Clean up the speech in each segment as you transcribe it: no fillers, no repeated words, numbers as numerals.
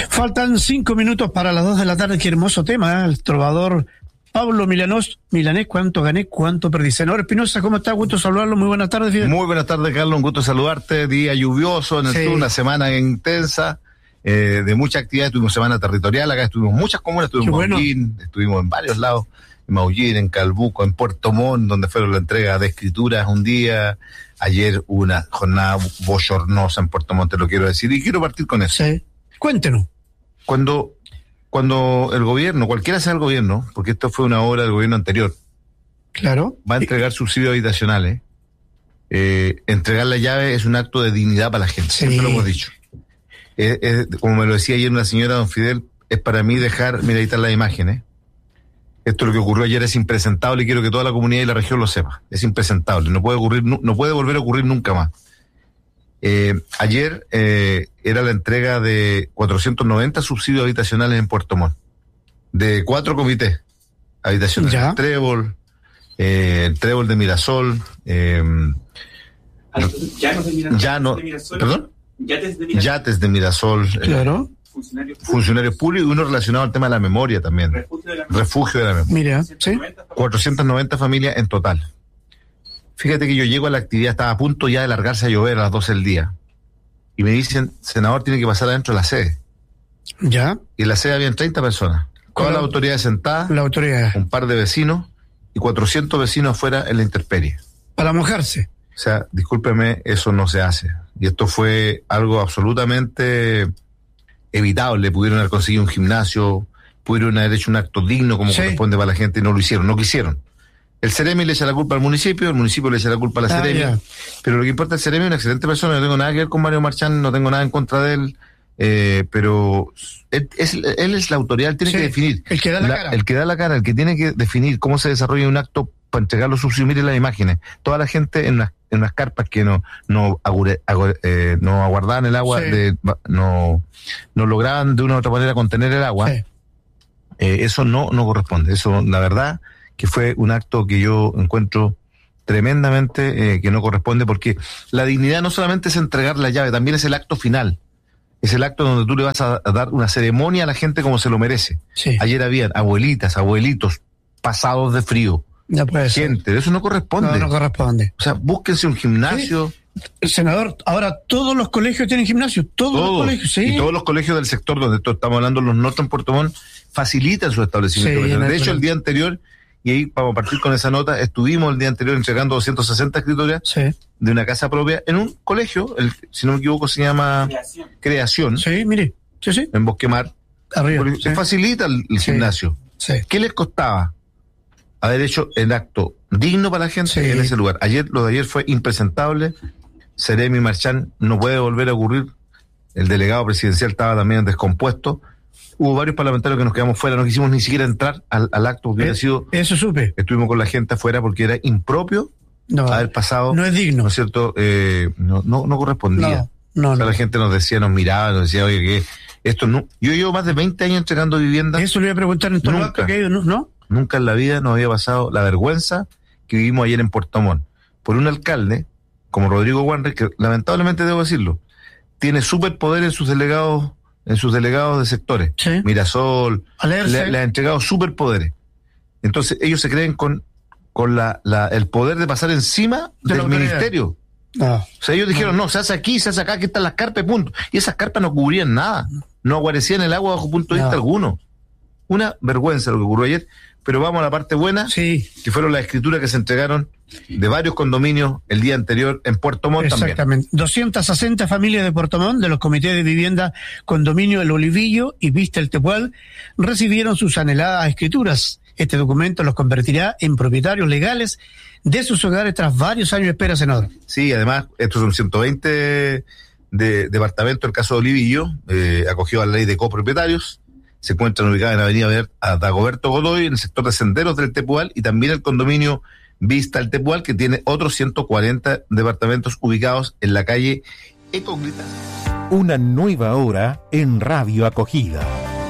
Faltan 5 minutos para las 2 de la tarde. Qué hermoso tema, ¿eh? El trovador Pablo Milanés, cuánto gané, cuánto perdí. Senador Espinosa, ¿cómo está? Gusto saludarlo. Muy buenas tardes, Fidel. Muy buenas tardes, Carlos. Un gusto saludarte. Día lluvioso en el sur, una semana intensa, de mucha actividad. Tuvimos semana territorial. Acá estuvimos muchas comunas. Estuvimos en Maullín, estuvimos en varios lados. En Maullín, en Calbuco, en Puerto Montt, donde fueron la entrega de escrituras un día. Ayer una jornada bochornosa en Puerto Montt, te lo quiero decir. Y quiero partir con eso. Sí. Cuéntenos. Cuando el gobierno, cualquiera sea el gobierno, porque esto fue una obra del gobierno anterior, claro, va a entregar subsidios habitacionales, entregar la llave es un acto de dignidad para la gente, siempre lo hemos dicho. Como me lo decía ayer una señora, don Fidel, es para mí dejar, mira, ahí están las imágenes. Esto lo que ocurrió ayer es impresentable y quiero que toda la comunidad y la región lo sepa. Es impresentable, no puede volver a ocurrir nunca más. Ayer era la entrega de 490 subsidios habitacionales en Puerto Montt, de 4 comités habitacionales. El Trébol de Mirasol, Yates de Mirasol, claro. Funcionarios públicos y uno relacionado al tema de la memoria también. Refugio de la memoria. Mira, 490 familias en total. Fíjate que yo llego a la actividad, estaba a punto ya de largarse a llover a las 12 del día. Y me dicen, senador, tiene que pasar adentro de la sede. Ya. Y en la sede habían 30 personas. Todas las autoridades sentadas. La autoridad. Un par de vecinos y 400 vecinos afuera en la intemperie. Para mojarse. O sea, discúlpeme, eso no se hace. Y esto fue algo absolutamente evitable. Pudieron haber conseguido un gimnasio, pudieron haber hecho un acto digno como corresponde para la gente y no lo hicieron, no quisieron. El Ceremi le echa la culpa al municipio, el municipio le echa la culpa a la Ceremi, pero lo que importa es el Ceremi, una excelente persona, no tengo nada que ver con Mario Marchán, no tengo nada en contra de él, pero él es la autoridad, él tiene que definir. El que da la cara. El que da la cara, el que tiene que definir cómo se desarrolla un acto para entregar los subsidios. Miren las imágenes, toda la gente en unas carpas que no aguardaban el agua, no lograban de una u otra manera contener el agua. Eso no corresponde, eso la verdad que fue un acto que yo encuentro tremendamente que no corresponde, porque la dignidad no solamente es entregar la llave, también es el acto final. Es el acto donde tú le vas a dar una ceremonia a la gente como se lo merece. Ayer habían abuelitas, abuelitos, pasados de frío. No puede gente, ser. Eso no corresponde. No corresponde. O sea, búsquense un gimnasio. Senador, ahora todos los colegios tienen gimnasio, todos los colegios, y todos los colegios del sector donde estamos hablando, los norte en Puerto Montt, facilitan su establecimiento. De hecho, el día anterior, y ahí vamos a partir con esa nota, estuvimos el día anterior entregando 260 escrituras de una casa propia en un colegio, si no me equivoco se llama Creación. Sí, mire, en Bosquemar. Arriba. Se facilita el gimnasio. ¿Qué les costaba haber hecho el acto digno para la gente en ese lugar? Lo de ayer fue impresentable. Ceremi Marchán no puede volver a ocurrir. El delegado presidencial estaba también descompuesto. Hubo varios parlamentarios que nos quedamos fuera, no quisimos ni siquiera entrar al acto, porque hubiera sido... Eso supe. Estuvimos con la gente afuera porque era impropio haber pasado... No es digno. ¿No es cierto? No correspondía. La gente nos decía, nos miraba, nos decía, oye, que esto no... Yo llevo más de 20 años entregando viviendas. Eso le iba a preguntar en todo el acto que ha ido, ¿no? Nunca en la vida nos había pasado la vergüenza que vivimos ayer en Puerto Montt por un alcalde como Rodrigo Wanrick, que lamentablemente debo decirlo, tiene superpoder en sus delegados de sectores. Mirasol, le ha entregado superpoderes. Entonces ellos se creen con el poder de pasar encima del ministerio. O sea, ellos dijeron, no, se hace aquí, se hace acá, aquí están las carpas, punto. Y esas carpas no cubrían nada, no aguarecían el agua bajo punto de vista alguno. Una vergüenza lo que ocurrió ayer, pero vamos a la parte buena, que fueron las escrituras que se entregaron de varios condominios el día anterior en Puerto Montt también. Exactamente. 260 familias de Puerto Montt, de los comités de vivienda Condominio El Olivillo y Vista El Tepual, recibieron sus anheladas escrituras. Este documento los convertirá en propietarios legales de sus hogares tras varios años de espera, senador. Sí, además, estos son 120 departamentos, el caso de Olivillo, acogió a la ley de copropietarios. Se encuentran ubicadas en la avenida Dagoberto Godoy, en el sector de Senderos del Tepual, y también el condominio Vista El Tepual, que tiene otros 140 departamentos ubicados en la calle Ecóglita. Una nueva hora en Radio Acogida.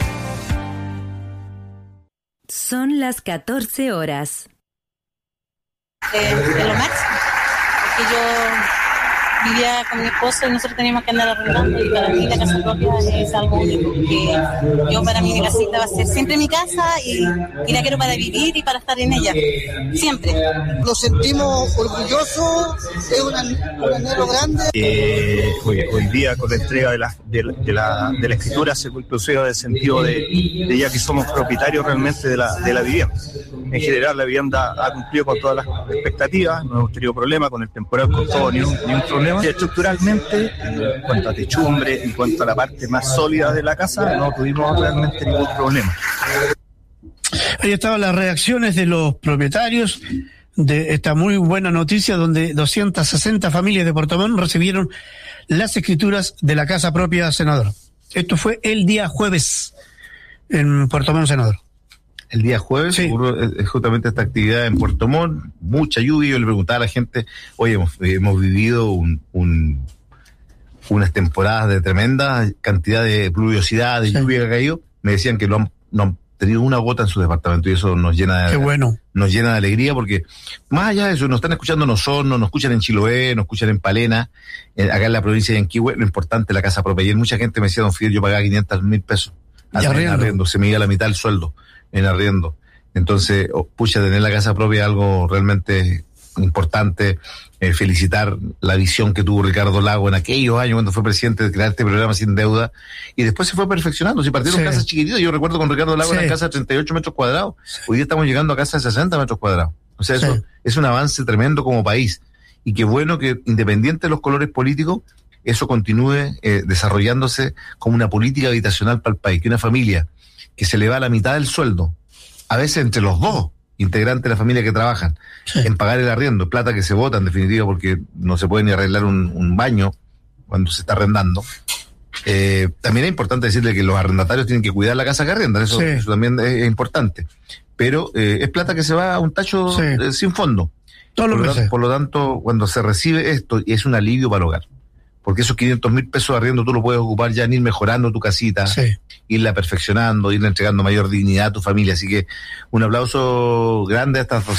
Son las 14 horas. De lo máximo, porque yo vivía con mi esposo y nosotros teníamos que andar arrendando, y para mí la casa propia es algo único, que yo para mí mi casita va a ser siempre mi casa y la quiero para vivir y para estar en ella, siempre. Nos sentimos orgullosos, es un anhelo grande. Hoy día con la entrega de la escritura se inclusive el sentido de ya que somos propietarios realmente de la vivienda. En general la vivienda ha cumplido con todas las expectativas, no hemos tenido problema con el temporal, con todo, ni un problema. Y estructuralmente, en cuanto a techumbre, en cuanto a la parte más sólida de la casa, no tuvimos realmente ningún problema. Ahí estaban las reacciones de los propietarios de esta muy buena noticia, donde 260 familias de Puerto Montt recibieron las escrituras de la casa propia, senador. Esto fue el día jueves en Puerto Montt, senador. El día jueves, sí, es justamente esta actividad en Puerto Montt, mucha lluvia. Yo le preguntaba a la gente, oye, hemos vivido unas temporadas de tremenda cantidad de pluviosidad, de lluvia que ha caído. Me decían que no han tenido una gota en su departamento, y eso nos llena de alegría, porque más allá de eso, nos están escuchando en Osorno, nos escuchan en Chiloé, nos escuchan en Palena, acá en la provincia de Yanquihue. Lo importante es la casa propia. Y mucha gente me decía, don Fidel, yo pagaba 500,000 pesos en arriendo, se me iba la mitad del sueldo en arriendo. Entonces, tener la casa propia es algo realmente importante. Felicitar la visión que tuvo Ricardo Lago en aquellos años cuando fue presidente, de crear este programa sin deuda, y después se fue perfeccionando. Si partieron casas chiquititas, yo recuerdo con Ricardo Lago una casa de 38 metros cuadrados, hoy día estamos llegando a casas de 60 metros cuadrados. O sea, eso es un avance tremendo como país, y qué bueno que, independiente de los colores políticos, eso continúe desarrollándose como una política habitacional para el país, que una familia que se le va a la mitad del sueldo, a veces entre los dos integrantes de la familia que trabajan, en pagar el arriendo, plata que se bota en definitiva, porque no se puede ni arreglar un baño cuando se está arrendando. También es importante decirle que los arrendatarios tienen que cuidar la casa que arrendan, eso también es importante. Pero es plata que se va a un tacho sin fondo. Por lo tanto, cuando se recibe esto, es un alivio para el hogar. Porque esos 500,000 pesos de arriendo tú lo puedes ocupar ya en ir mejorando tu casita, irla perfeccionando, irle entregando mayor dignidad a tu familia. Así que un aplauso grande a estas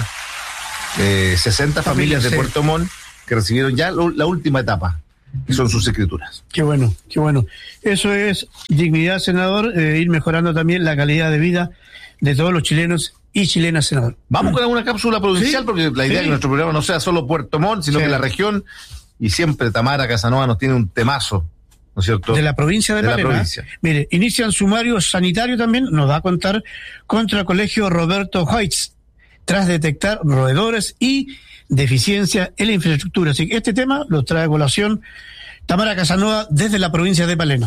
260 familias de Puerto Montt que recibieron ya la última etapa, que son sus escrituras. Qué bueno, qué bueno. Eso es dignidad, senador, ir mejorando también la calidad de vida de todos los chilenos y chilenas, senador. Vamos con alguna cápsula provincial, porque la idea es que nuestro programa no sea solo Puerto Montt, sino que la región. Y siempre Tamara Casanova nos tiene un temazo, ¿no es cierto? De la provincia de Palena. Mire, inician sumario sanitario también, nos va a contar, contra el colegio Roberto Hoyts, tras detectar roedores y deficiencia en la infraestructura. Así que este tema lo trae a colación Tamara Casanova desde la provincia de Palena.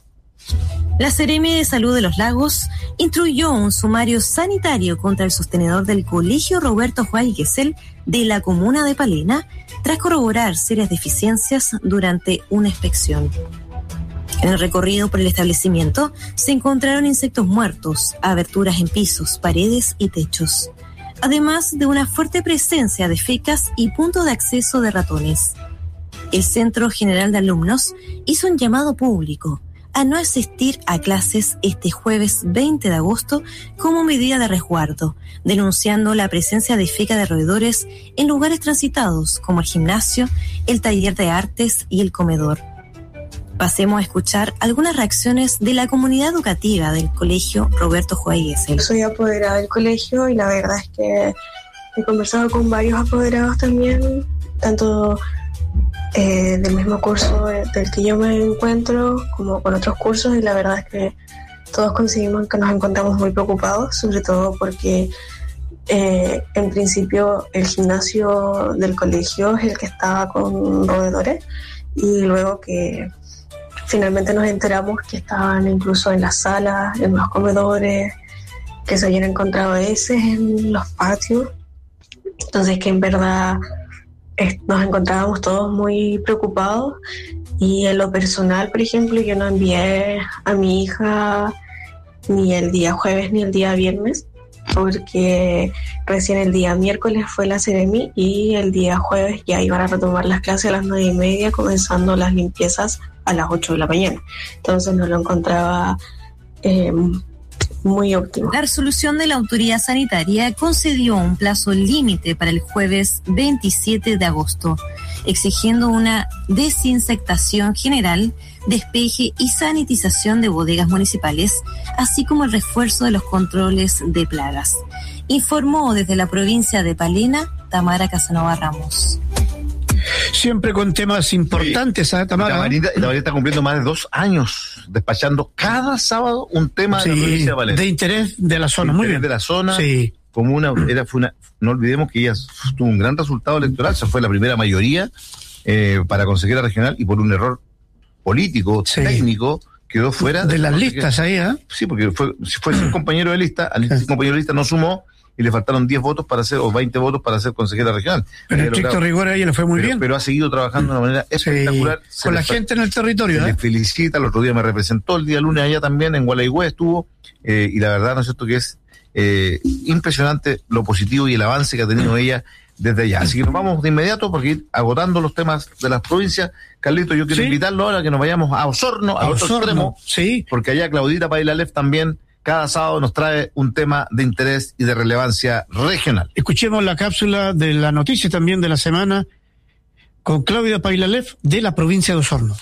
La Seremi de Salud de los Lagos instruyó un sumario sanitario contra el sostenedor del colegio Roberto Juárez Gesell de la comuna de Palena, tras corroborar serias deficiencias durante una inspección. En el recorrido por el establecimiento se encontraron insectos muertos, aberturas en pisos, paredes y techos, además de una fuerte presencia de fecas y puntos de acceso de ratones. El Centro General de Alumnos hizo un llamado público a no asistir a clases este jueves 20 de agosto como medida de resguardo, denunciando la presencia de feca de roedores en lugares transitados como el gimnasio, el taller de artes y el comedor. Pasemos a escuchar algunas reacciones de la comunidad educativa del colegio Roberto Juárez Gesell. Soy apoderada del colegio y la verdad es que he conversado con varios apoderados también, tanto del mismo curso del que yo me encuentro como con otros cursos, y la verdad es que todos coincidimos que nos encontramos muy preocupados, sobre todo porque en principio el gimnasio del colegio es el que estaba con roedores, y luego que finalmente nos enteramos que estaban incluso en las salas, en los comedores, que se habían encontrado heces en los patios. Entonces que en verdad nos encontrábamos todos muy preocupados, y en lo personal, por ejemplo, yo no envié a mi hija ni el día jueves ni el día viernes, porque recién el día miércoles fue la Seremi y el día jueves ya iban a retomar las clases a las 9:30, comenzando las limpiezas a las 8 de la mañana. Entonces no lo encontraba muy óptimo. La resolución de la autoridad sanitaria concedió un plazo límite para el jueves 27 de agosto, exigiendo una desinsectación general, despeje y sanitización de bodegas municipales, así como el refuerzo de los controles de plagas. Informó desde la provincia de Palena, Tamara Casanova Ramos. Siempre con temas importantes, ¿sabes, Tamara? Tamarita está cumpliendo más de 2 años despachando cada sábado un tema de la provincia de Palena. De interés de la zona, muy bien. De la zona, sí. Como no olvidemos que ella tuvo un gran resultado electoral, se fue la primera mayoría para conseguir la regional y por un error político, técnico, quedó fuera de las listas ahí, ¿eh? Sí, porque fue ser compañero de lista, al compañero de lista no sumó y le faltaron 10 votos para hacer, o 20 votos para ser consejera regional. Pero en estricto rigor a ella le fue muy bien. Pero ha seguido trabajando de una manera espectacular. Con la gente en el territorio, se le felicita, el otro día me representó, el día lunes allá también, en Gualeguay estuvo, y la verdad, ¿no es cierto?, que es impresionante lo positivo y el avance que ha tenido ella desde allá. Así que nos vamos de inmediato porque ir agotando los temas de las provincias. Carlito, yo quiero invitarlo ahora a que nos vayamos a Osorno, a otro extremo, porque allá Claudita Paillalef también cada sábado nos trae un tema de interés y de relevancia regional. Escuchemos la cápsula de la noticia también de la semana con Claudia Paillalef de la provincia de Osorno.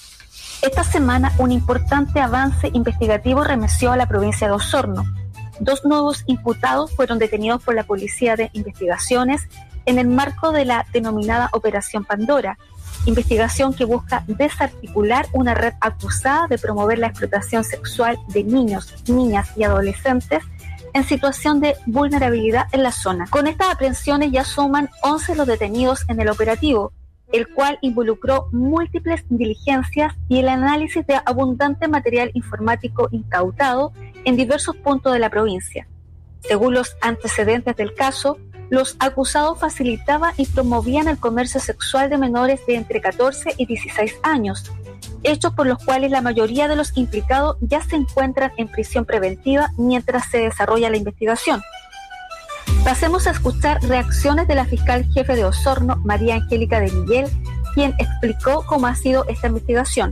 Esta semana un importante avance investigativo remeció a la provincia de Osorno. 2 nuevos imputados fueron detenidos por la Policía de Investigaciones en el marco de la denominada Operación Pandora, investigación que busca desarticular una red acusada de promover la explotación sexual de niños, niñas y adolescentes en situación de vulnerabilidad en la zona. Con estas aprehensiones ya suman 11 los detenidos en el operativo, el cual involucró múltiples diligencias y el análisis de abundante material informático incautado en diversos puntos de la provincia. Según los antecedentes del caso, los acusados facilitaban y promovían el comercio sexual de menores de entre 14 y 16 años, hechos por los cuales la mayoría de los implicados ya se encuentran en prisión preventiva mientras se desarrolla la investigación. Pasemos a escuchar reacciones de la fiscal jefe de Osorno, María Angélica de Miguel, quien explicó cómo ha sido esta investigación.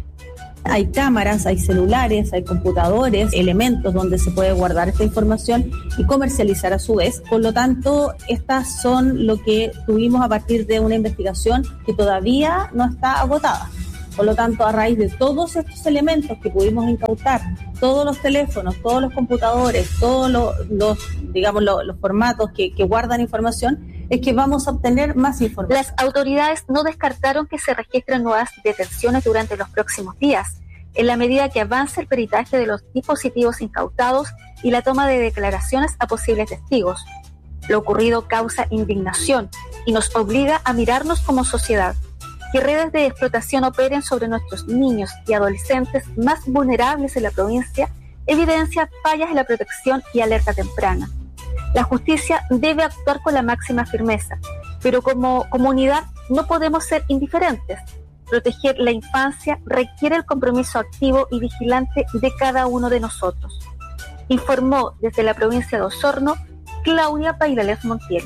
Hay cámaras, hay celulares, hay computadores, elementos donde se puede guardar esta información y comercializar a su vez. Por lo tanto, estas son lo que tuvimos a partir de una investigación que todavía no está agotada. Por lo tanto, a raíz de todos estos elementos que pudimos incautar, todos los teléfonos, todos los computadores, todos los formatos que guardan información, es que vamos a obtener más información. Las autoridades no descartaron que se registren nuevas detenciones durante los próximos días, en la medida que avance el peritaje de los dispositivos incautados y la toma de declaraciones a posibles testigos. Lo ocurrido causa indignación y nos obliga a mirarnos como sociedad. Que redes de explotación operen sobre nuestros niños y adolescentes más vulnerables en la provincia evidencia fallas en la protección y alerta temprana. La justicia debe actuar con la máxima firmeza, pero como comunidad no podemos ser indiferentes. Proteger la infancia requiere el compromiso activo y vigilante de cada uno de nosotros. Informó desde la provincia de Osorno, Claudia Paillalef Montiel.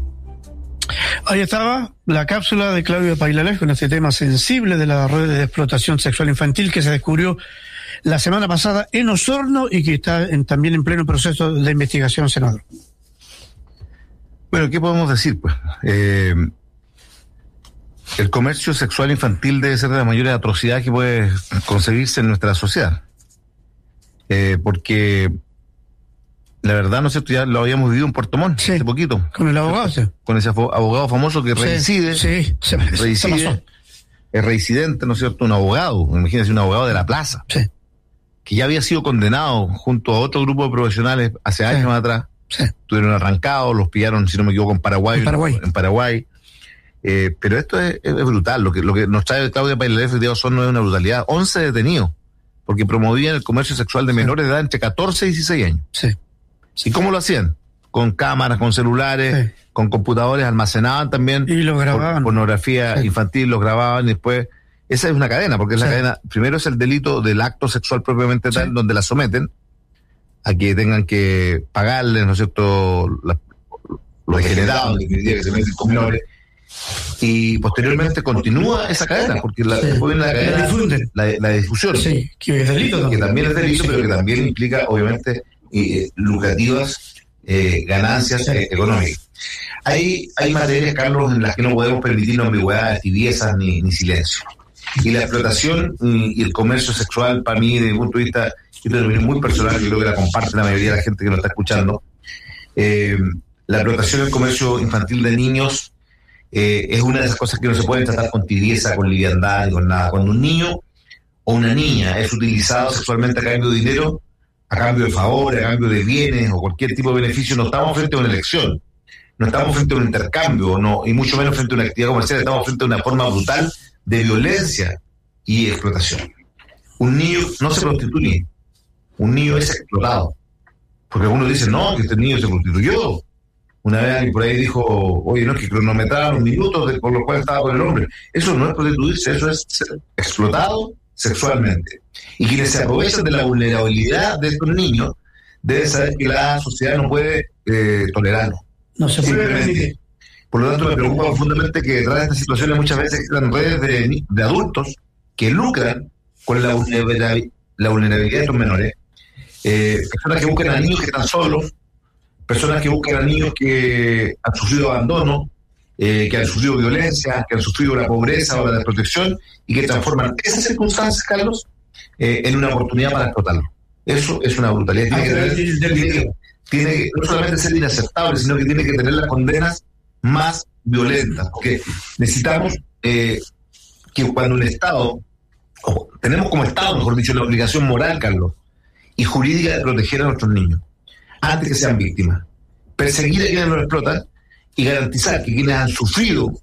Ahí estaba la cápsula de Claudia Paillalef con este tema sensible de la red de explotación sexual infantil que se descubrió la semana pasada en Osorno y que está también en pleno proceso de investigación, senador. Bueno, ¿qué podemos decir? Pues el comercio sexual infantil debe ser de las mayores atrocidades que puede conseguirse en nuestra sociedad. Porque la verdad, ¿no es cierto? Ya lo habíamos vivido en Puerto Montt hace poquito. Con el abogado, sí. Con ese abogado famoso que reincide. Reicide. Es reincidente, ¿no es cierto? Un abogado, imagínense, un abogado de la plaza. Sí. Que ya había sido condenado junto a otro grupo de profesionales hace años atrás. Sí. Estuvieron arrancados, los pillaron, si no me equivoco, en Paraguay. Pero esto es brutal. Lo que nos trae Claudia Paillalef de Osorno es una brutalidad. 11 detenidos porque promovían el comercio sexual de menores de edad entre 14 y 16 años. Sí. ¿Y cómo lo hacían? Con cámaras, con celulares, con computadores, almacenaban también y lo grababan. Pornografía infantil, los grababan y después... Esa es una cadena, porque es la cadena... Primero es el delito del acto sexual propiamente tal, donde la someten a que tengan que pagarles, ¿no es cierto?, lo degenerado que se meten con menores. y posteriormente continúa esa cadena, porque después viene la cadena, la difusión, que es delito, que también es delito, pero que también implica, obviamente, lucrativas ganancias económicas. Hay materias, Carlos, en las que no podemos permitirnos ambigüedades, tibiezas ni silencio. Y la explotación y el comercio sexual, para mí, desde mi punto de vista, yo tengo una opinión muy personal, yo creo que la comparte la mayoría de la gente que nos está escuchando. La explotación del comercio infantil de niños es una de esas cosas que no se pueden tratar con tibieza, con liviandad y con nada. Cuando un niño o una niña es utilizado sexualmente a cambio de dinero, a cambio de favores, a cambio de bienes o cualquier tipo de beneficio, no estamos frente a una elección, no estamos frente a un intercambio, no, y mucho menos frente a una actividad comercial, estamos frente a una forma brutal de violencia y explotación. Un niño no se prostituye, un niño es explotado, porque algunos dicen, no, que este niño se prostituyó. Una vez alguien por ahí dijo, oye, no, que cronometraron los minutos por los cuales estaba con el hombre. Eso no es prostituirse, eso es ser explotado sexualmente. Y quienes se aprovechan de la vulnerabilidad de estos niños deben saber que la sociedad no puede tolerarlo. No se puede permitir. Por lo tanto, me preocupa profundamente que detrás de estas situaciones muchas veces existan redes de adultos que lucran con la vulnerabilidad de estos menores. Personas que buscan a niños que están solos, personas que buscan a niños que han sufrido abandono, que han sufrido violencia, que han sufrido la pobreza o la desprotección y que transforman esas circunstancias, Carlos, en una oportunidad para explotarlo. Eso es una brutalidad. Tiene que no solamente ser inaceptable, sino que tiene que tener las condenas más violentas, porque necesitamos que cuando un Estado, o tenemos como Estado, mejor dicho, la obligación moral, Carlos, y jurídica de proteger a nuestros niños antes que sean víctimas, perseguir a quienes los explotan y garantizar que quienes han sufrido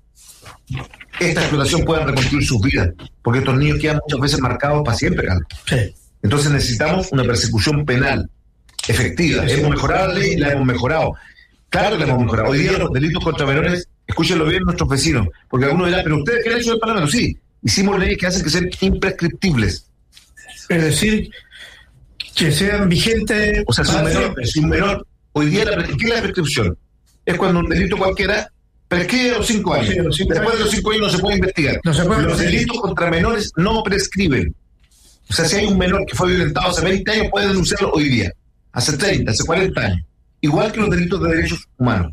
esta explotación puedan reconstruir sus vidas, porque estos niños quedan muchas veces marcados para siempre, Carlos. Sí. Entonces necesitamos una persecución penal efectiva. Hemos mejorado la ley, la hemos mejorado. Claro que la hemos mejorado. Hoy día los delitos contra menores, escúchenlo bien nuestros vecinos, porque algunos dirán, pero ustedes, ¿qué han hecho en el Parlamento? Sí, hicimos leyes que hacen que sean imprescriptibles. Es decir, que sean vigentes. O sea, si un menor, hoy día, ¿qué es la prescripción? Es cuando un delito cualquiera prescribe a los 5 años. Sí, después de los 5 años no se puede investigar. Los delitos contra menores no prescriben. O sea, si hay un menor que fue violentado hace 20 años, puede denunciarlo hoy día. Hace 30, hace 40 años. Igual que los delitos de derechos humanos.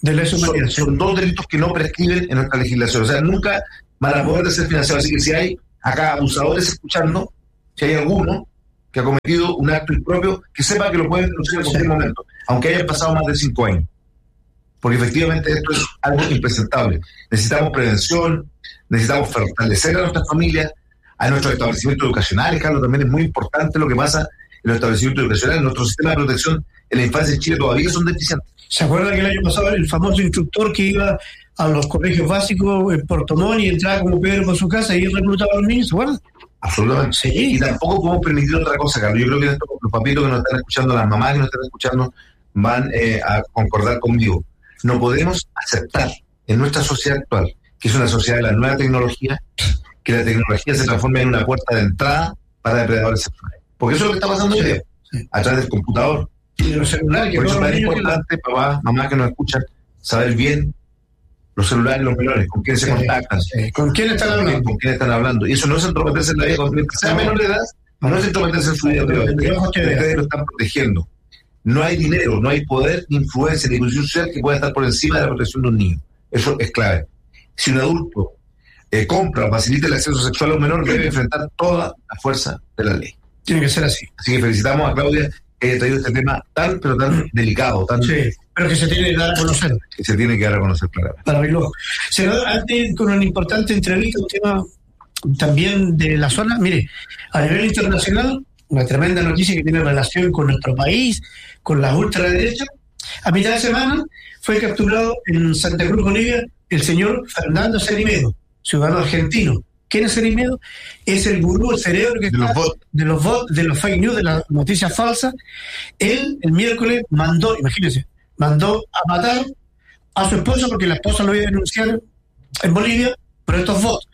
Son dos delitos que no prescriben en nuestra legislación. O sea, nunca van a poder ser financiados. Así que si hay acá abusadores escuchando, si hay alguno que ha cometido un acto impropio, que sepa que lo pueden denunciar en cualquier momento, aunque hayan pasado más de 5 años. Porque efectivamente esto es algo impresentable. Necesitamos prevención, necesitamos fortalecer a nuestras familias, a nuestros establecimientos educacionales. Carlos, también es muy importante lo que pasa en los establecimientos educacionales. Nuestro sistema de protección en la infancia en Chile todavía son deficientes. ¿Se acuerda que el año pasado el famoso instructor que iba a los colegios básicos en Puerto Montt y entraba como Pedro por su casa y reclutaba a los niños? ¿Se acuerda? Absolutamente. Sí. Y tampoco podemos permitir otra cosa, Carlos. Yo creo que los papitos que nos están escuchando, las mamás que nos están escuchando, van a concordar conmigo. No podemos aceptar en nuestra sociedad actual, que es una sociedad de la nueva tecnología, que la tecnología se transforme en una puerta de entrada para depredadores sexuales. Porque eso es lo que está pasando hoy día, a través del computador. Y de los celulares. Por eso es importante, papá, mamá que nos escuchan, saber bien los celulares y los menores, con quién se contactan. ¿Con quién están hablando? Con quién están hablando. Y eso no es entrometerse en la vida, con que sea menor de edad, no es entrometerse en su vida privada. Ustedes lo están protegiendo. No hay dinero, no hay poder, ni influencia, ni posición social que pueda estar por encima de la protección de un niño. Eso es clave. Si un adulto compra o facilita el acceso sexual a un menor, debe enfrentar toda la fuerza de la ley. Tiene que ser así. Así que felicitamos a Claudia que haya traído este tema tan, pero tan delicado. Tan, sí, pero que se tiene que dar a conocer. Que se tiene que dar a conocer, claramente. Para abrirlo. Senador, antes con una importante entrevista, un tema también de la zona. Mire, a nivel internacional, una tremenda noticia que tiene relación con nuestro país, con la ultraderecha. A mitad de semana fue capturado en Santa Cruz, Bolivia, el señor Fernando Cerimedo, ciudadano argentino. ¿Quién es Cerimedo? Es el gurú, el cerebro que está de los bots, de los fake news, de las noticias falsas. Él, el miércoles, mandó, imagínense, mandó a matar a su esposa porque la esposa lo iba a denunciar en Bolivia por estos bots.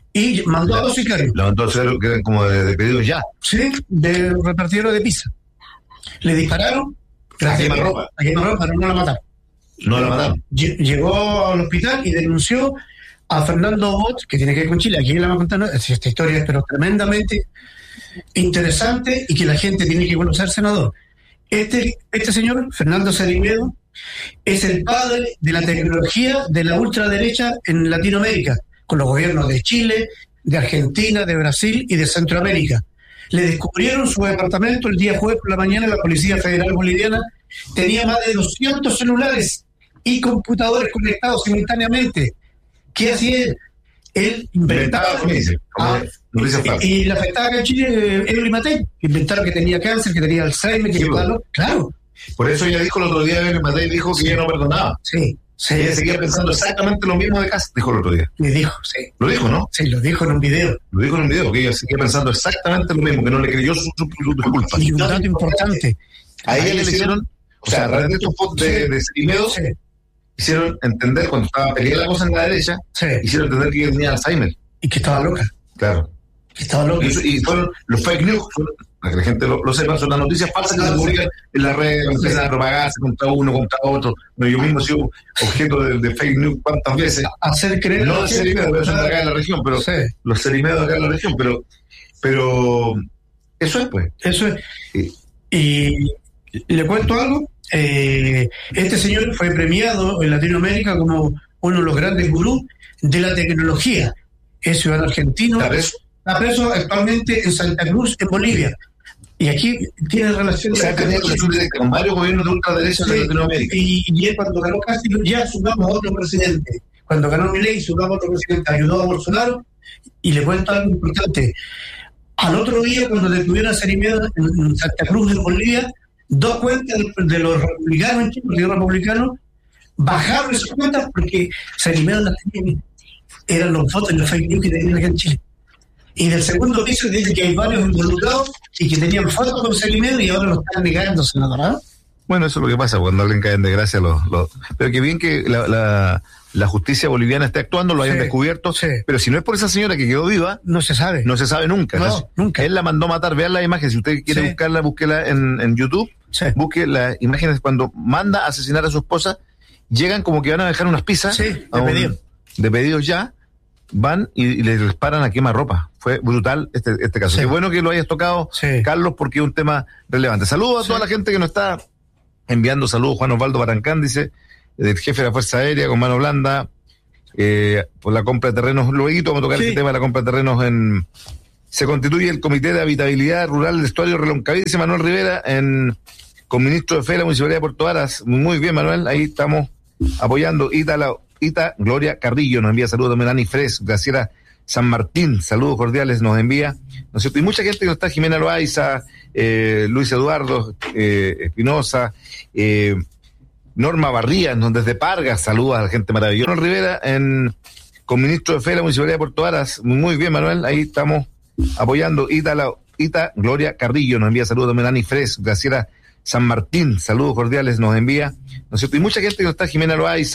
Y mandó a 2 sicarios. Lo mandó a hacer que eran como de pedido ya. Sí, de repartidero de pizza. Le dispararon a quemarropa, pero no la mataron. No la mataron. Llegó al hospital y denunció a Fernando Bot, que tiene que ver con Chile. Aquí le vamos a contar esta historia, pero tremendamente interesante y que la gente tiene que conocer, senador. Este señor, Fernando Cerviño, es el padre de la tecnología de la ultraderecha en Latinoamérica, con los gobiernos de Chile, de Argentina, de Brasil y de Centroamérica. Le descubrieron su departamento el día jueves por la mañana. La Policía Federal Boliviana tenía más de 200 celulares y computadores conectados simultáneamente. ¿Qué hacía él? Él inventaba y le afectaba acá en Chile Evelyn Matei, inventaron que tenía cáncer, que tenía Alzheimer, que claro. Por eso ella dijo el otro día, Evelyn Matei dijo que ella no perdonaba. Sí. Ella seguía pensando exactamente lo mismo de Cast, dijo el otro día. Le dijo, sí. Lo dijo, ¿no? Sí, lo dijo en un video. Lo dijo en un video, que ella seguía pensando exactamente lo mismo, que no le creyó su disculpa. Y un dato importante. A ella le hicieron, o sea, a través de estos posts de Cerviño, hicieron entender, cuando estaba peleada la cosa en la derecha, hicieron entender que ella tenía Alzheimer. Y que estaba loca. Claro. Que estaba loca. Y fueron los fake news, para que la gente lo sepa, son las noticias falsas que se publican en las redes, empiezan a propagarse contra uno, contra otro. Bueno, yo mismo he sido objeto de fake news cuántas veces. Hacer creer. No de Cerviño, pero son de acá en la región, pero los Cerviño de acá en la región, pero eso es, pues. Eso es. Y le cuento algo. Este señor fue premiado en Latinoamérica como uno de los grandes gurús de la tecnología. Es ciudadano argentino. Está preso actualmente en Santa Cruz, en Bolivia. Y aquí tiene relación. O sea, tenía relación directa con varios gobiernos de ultraderecha de Latinoamérica. Y él, cuando ganó Castillo, ya sumamos a otro presidente. Cuando ganó Milei, sumamos a otro presidente. Ayudó a Bolsonaro. Y le cuento algo importante. Al otro día, cuando detuvieron a Cerviño en Santa Cruz, en Bolivia, 2 cuentas de los republicanos en Chile, los republicanos, bajaron esas cuentas porque Cerviño las tenía. Eran los votos y los fake news que tenían acá en Chile. Y del segundo piso dice que hay varios involucrados y que tenían fotos con Cerviño y ahora lo están negando, senador, ¿no? Bueno, eso es lo que pasa cuando alguien cae en desgracia. Pero que bien que la justicia boliviana esté actuando, lo hayan descubierto. Pero si no es por esa señora que quedó viva, no se sabe. No se sabe nunca. No, nunca. Él la mandó matar. Vean la imagen. Si usted quiere buscarla, búsquela en YouTube. Busque las imágenes cuando manda a asesinar a su esposa. Llegan como que van a dejar unas pizzas. De pedidos ya. Van y les disparan a quemarropa. Fue brutal este caso. Qué bueno que lo hayas tocado, Carlos, porque es un tema relevante. Saludos a toda la gente que nos está enviando saludos. Juan Osvaldo Barancán dice, del jefe de la Fuerza Aérea con mano blanda, por la compra de terrenos. Luego vamos a tocar el tema de la compra de terrenos se constituye el Comité de Habitabilidad Rural del Estuario Reloncaví, dice Manuel Rivera, con ministro de Fe de la Municipalidad de Puerto Varas. Muy bien, Manuel, ahí estamos apoyando. Ita Gloria Carrillo nos envía saludos también. Ani Fres, Graciela San Martín, saludos cordiales nos envía, ¿no es cierto? Y mucha gente que no está, Jimena Loaiza, Luis Eduardo Espinosa, Norma Barrías, desde Pargas, saludos a la gente maravillosa. Manuel Rivera, con ministro de Fe de la Municipalidad de Puerto Varas. Muy bien, Manuel, ahí estamos apoyando. Ita Gloria Carrillo nos envía saludos también. Ani Fres, Graciela San Martín, saludos cordiales nos envía, ¿no es cierto? Y mucha gente que no está, Jimena Loaiza,